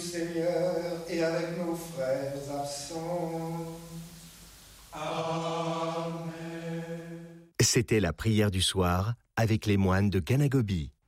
Seigneur, et avec nos frères absents. Amen. C'était la prière du soir avec les moines de Ganagobi.